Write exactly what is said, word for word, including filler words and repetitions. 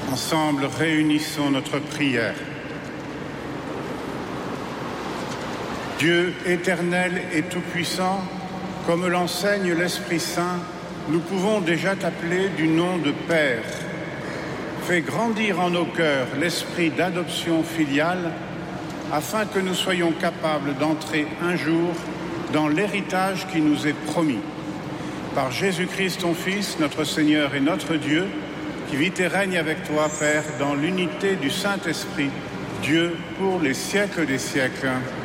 Ensemble, réunissons notre prière. Dieu éternel et tout-puissant, comme l'enseigne l'Esprit Saint, nous pouvons déjà t'appeler du nom de Père. Fais grandir en nos cœurs l'esprit d'adoption filiale, afin que nous soyons capables d'entrer un jour dans l'héritage qui nous est promis. Par Jésus-Christ, ton Fils, notre Seigneur et notre Dieu, qui vit et règne avec toi, Père, dans l'unité du Saint-Esprit, Dieu pour les siècles des siècles.